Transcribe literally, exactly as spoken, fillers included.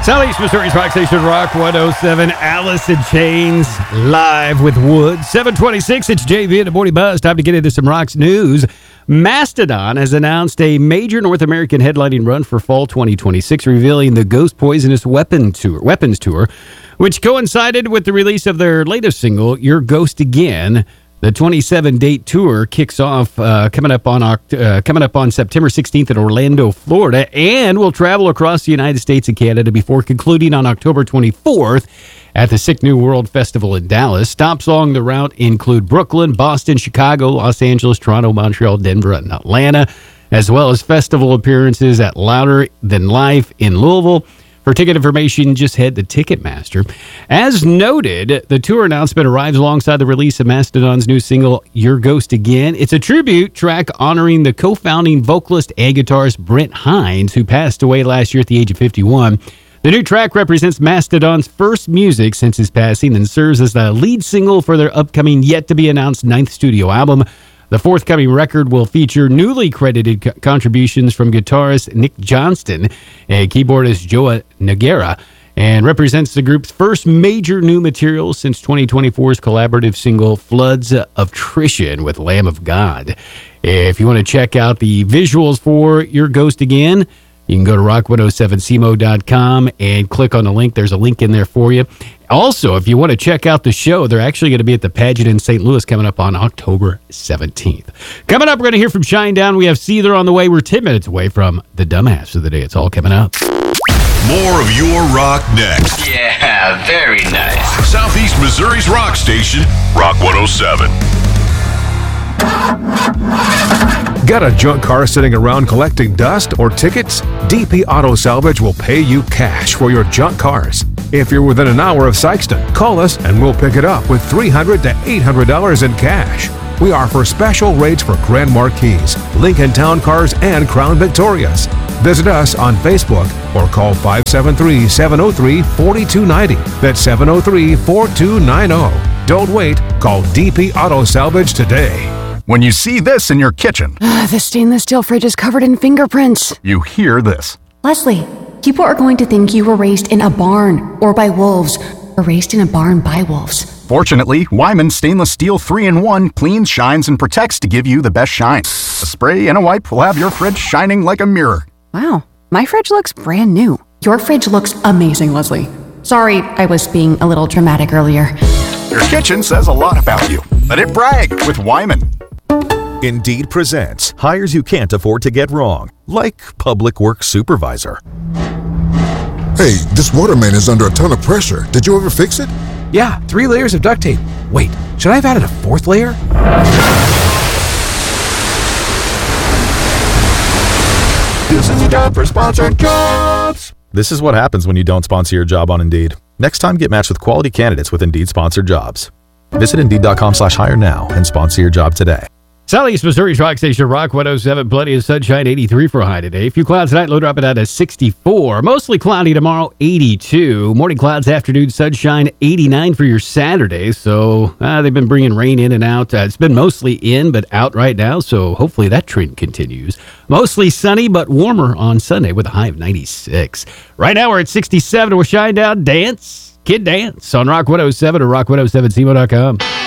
Southeast Missouri's Rock Station, Rock one oh seven. Alice in Chains live with Wood. seven twenty-six, it's J V in the Morning Buzz. Time to get into some Rocks news. Mastodon has announced a major North American headlining run for fall twenty twenty-six, revealing the Ghost Poisonous Weapon Tour, Weapons Tour, which coincided with the release of their latest single, Your Ghost Again. The twenty-seven date tour kicks off uh, coming up on uh, coming up on September sixteenth in Orlando, Florida, and will travel across the United States and Canada before concluding on October twenty-fourth at the Sick New World Festival in Dallas. Stops along the route include Brooklyn, Boston, Chicago, Los Angeles, Toronto, Montreal, Denver, and Atlanta, as well as festival appearances at Louder Than Life in Louisville. For ticket information, just head to Ticketmaster. As noted, the tour announcement arrives alongside the release of Mastodon's new single, Your Ghost Again. It's a tribute track honoring the co-founding vocalist and guitarist Brent Hinds, who passed away last year at the age of fifty-one. The new track represents Mastodon's first music since his passing and serves as the lead single for their upcoming, yet-to-be-announced ninth studio album. The forthcoming record will feature newly credited co- contributions from guitarist Nick Johnston and keyboardist Joa Nogueira, and represents the group's first major new material since twenty twenty-four's collaborative single Floods of Trition with Lamb of God. If you want to check out the visuals for Your Ghost Again, you can go to rock one oh seven c m o dot com and click on the link. There's a link in there for you. Also, if you want to check out the show, they're actually going to be at the Pageant in Saint Louis coming up on October seventeenth. Coming up, we're going to hear from Shinedown. We have Seether on the way. We're ten minutes away from the dumbass of the day. It's all coming up. More of your rock next. Yeah, very nice. Southeast Missouri's rock station, Rock one oh seven. Got a junk car sitting around collecting dust or tickets? D P Auto Salvage will pay you cash for your junk cars. If you're within an hour of Sykeston, call us and we'll pick it up with three hundred dollars to eight hundred dollars in cash. We offer special rates for Grand Marquis, Lincoln Town Cars, and Crown Victorias. Visit us on Facebook or call five seven three, seven oh three, four two nine oh. That's seven oh three, four two nine oh. Don't wait. Call D P Auto Salvage today. When you see this in your kitchen, the stainless steel fridge is covered in fingerprints. You hear this. Leslie, people are going to think you were raised in a barn or by wolves, or raised in a barn by wolves. Fortunately, Wyman Stainless Steel three in one cleans, shines, and protects to give you the best shine. A spray and a wipe will have your fridge shining like a mirror. Wow, my fridge looks brand new. Your fridge looks amazing, Leslie. Sorry, I was being a little dramatic earlier. Your kitchen says a lot about you. Let it brag with Wyman. Indeed presents hires you can't afford to get wrong, like public works supervisor. Hey, this water main is under a ton of pressure. Did you ever fix it? Yeah, three layers of duct tape. Wait, should I have added a fourth layer? This is a job for sponsored jobs. This is what happens when you don't sponsor your job on Indeed. Next time, get matched with quality candidates with Indeed sponsored jobs. Visit Indeed.com slash hire now and sponsor your job today. Southeast Missouri's Rock Station, Rock one oh seven. Plenty of sunshine, eighty-three for a high today. A few clouds tonight, low dropping out to sixty-four. Mostly cloudy tomorrow, eighty-two. Morning clouds, afternoon sunshine, eighty-nine for your Saturday. So uh, they've been bringing rain in and out. Uh, it's been mostly in, but out right now. So hopefully that trend continues. Mostly sunny, but warmer on Sunday with a high of ninety-six. Right now we're at sixty-seven with Shinedown. Dance, Kid Dance on Rock one oh seven or rock one oh seven c m o dot com.